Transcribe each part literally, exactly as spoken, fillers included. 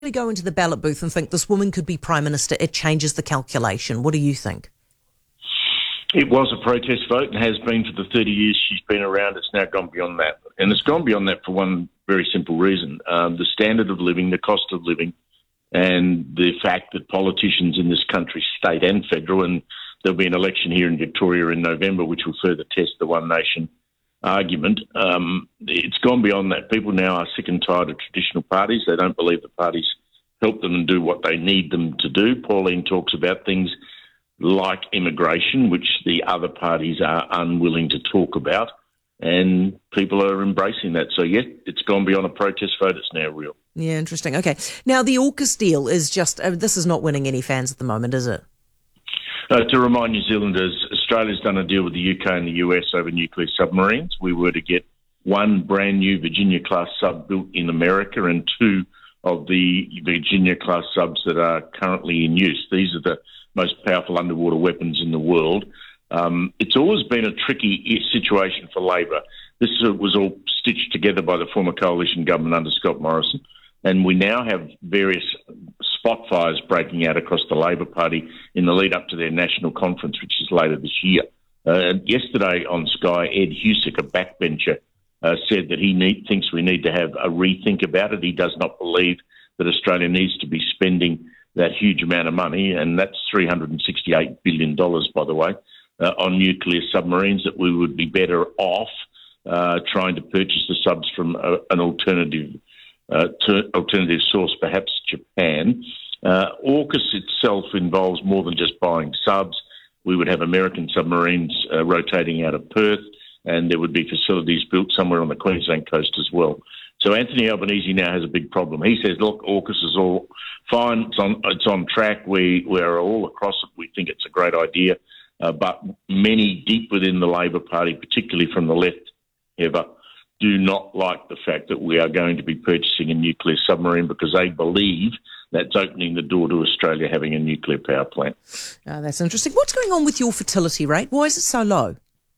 go into the ballot booth and think this woman could be Prime Minister, it changes the calculation. What do you think? It was a protest vote and has been for the thirty years she's been around. It's now gone beyond that. And it's gone beyond that for one very simple reason. Um, the standard of living, the cost of living, and the fact that politicians in this country, state and federal, and there'll be an election here in Victoria in November which will further test the One Nation argument. Um, it's gone beyond that. People now are sick and tired of traditional parties. They don't believe the parties help them and do what they need them to do. Pauline talks about things like immigration, which the other parties are unwilling to talk about, and people are embracing that. So, yeah, it's gone beyond a protest vote. It's now real. Yeah, interesting. Okay. Now, the AUKUS deal is just, uh, this is not winning any fans at the moment, is it? Uh, to remind New Zealanders, Australia's done a deal with the U K and the U S over nuclear submarines. We were to get one brand new Virginia-class sub built in America and two of the Virginia-class subs that are currently in use. These are the most powerful underwater weapons in the world. Um, it's always been a tricky situation for Labor. This was all stitched together by the former coalition government under Scott Morrison, and we now have various spot fires breaking out across the Labor Party in the lead up to their national conference, which is later this year. Uh, yesterday on Sky, Ed Husick, a backbencher, uh, said that he need, thinks we need to have a rethink about it. He does not believe that Australia needs to be spending that huge amount of money, and that's three hundred sixty-eight billion dollars, by the way, uh, on nuclear submarines, that we would be better off uh, trying to purchase the subs from a, an alternative Uh, to alternative source, perhaps Japan. Uh, AUKUS itself involves more than just buying subs. We would have American submarines uh, rotating out of Perth, and there would be facilities built somewhere on the Queensland coast as well. So Anthony Albanese now has a big problem. He says, look, AUKUS is all fine. It's on, it's on track. We, we're all across it. We think it's a great idea. Uh, but many deep within the Labor Party, particularly from the left, ever, do not like the fact that we are going to be purchasing a nuclear submarine because they believe that's opening the door to Australia having a nuclear power plant. Oh, that's interesting. What's going on with your fertility rate? Why is it so low?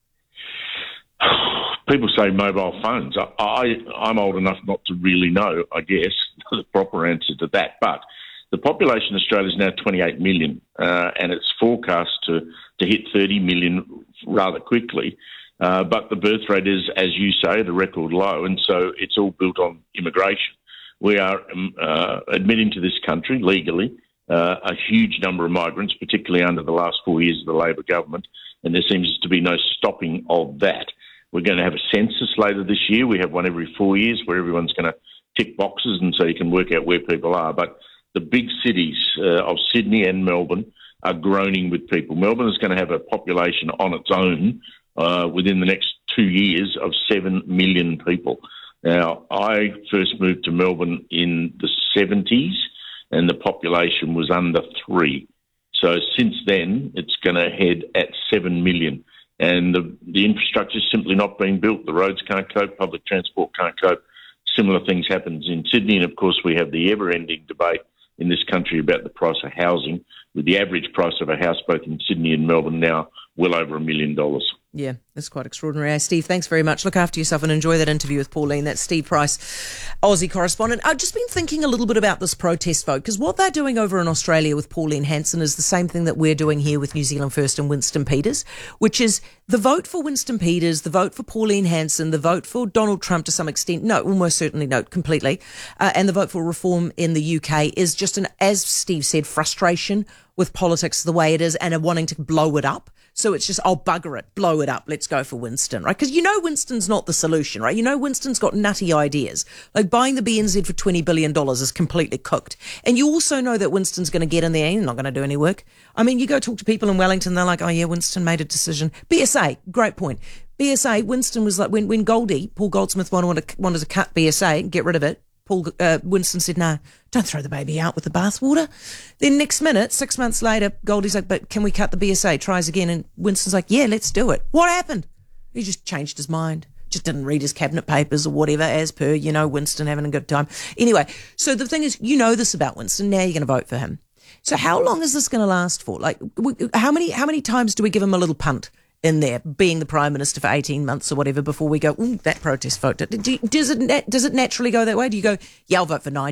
People say mobile phones. I, I, I'm old enough not to really know, I guess, the proper answer to that. But the population in Australia is now twenty-eight million, uh, and it's forecast to, to hit thirty million rather quickly. Uh, but the birth rate is, as you say, the record low, and so it's all built on immigration. We are um, uh, admitting to this country legally uh, a huge number of migrants, particularly under the last four years of the Labor government, and there seems to be no stopping of that. We're going to have a census later this year. We have one every four years where everyone's going to tick boxes, and so you can work out where people are. But the big cities uh, of Sydney and Melbourne are groaning with people. Melbourne is going to have a population on its own Uh, within the next two years of seven million people. Now, I first moved to Melbourne in the seventies and the population was under three. So since then, it's going to head at seven million. And the, the infrastructure is simply not being built. The roads can't cope, public transport can't cope. Similar things happens in Sydney. And of course, we have the ever-ending debate in this country about the price of housing, with the average price of a house both in Sydney and Melbourne now well over a million dollars. Yeah, that's quite extraordinary. Steve, thanks very much. Look after yourself and enjoy that interview with Pauline. That's Steve Price, Aussie correspondent. I've just been thinking a little bit about this protest vote, because what they're doing over in Australia with Pauline Hanson is the same thing that we're doing here with New Zealand First and Winston Peters, which is the vote for Winston Peters, the vote for Pauline Hanson, the vote for Donald Trump to some extent, no, almost certainly no, completely, uh, and the vote for reform in the U K is just an, as Steve said, frustration with politics the way it is and are wanting to blow it up. So it's just, oh, bugger it, blow it up, let's go for Winston, right? Because you know Winston's not the solution, right? You know Winston's got nutty ideas. Like buying the B N Z for twenty billion dollars is completely cooked. And you also know that Winston's going to get in there and he's not going to do any work. I mean, you go talk to people in Wellington, they're like, oh yeah, Winston made a decision. B S A, great point. B S A, Winston was like, when, when Goldie, Paul Goldsmith wanted to, wanted to cut B S A and get rid of it, Paul uh, Winston said, no, don't throw the baby out with the bathwater. Then next minute, six months later, Goldie's like, but can we cut the B S A? Tries again. And Winston's like, yeah, let's do it. What happened? He just changed his mind. Just didn't read his cabinet papers or whatever, as per, you know, Winston having a good time. Anyway, so the thing is, you know this about Winston. Now you're going to vote for him. So how long is this going to last for? Like, how many how many times do we give him a little punt in there, being the Prime Minister for eighteen months or whatever, before we go, ooh, that protest vote? Do, does it does it naturally go that way? Do you go, yeah, I'll vote for Nigel.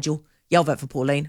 Yeah, I'll vote for Pauline.